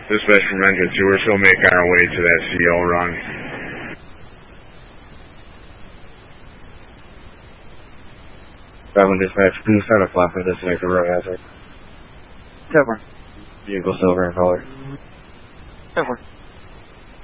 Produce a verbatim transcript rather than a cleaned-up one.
Dispatch from Engine two, we're still making our way to that C O run. Traveling dispatch, can you start a flap for this to make a road hazard? Cover. Vehicle silver in color. Cover.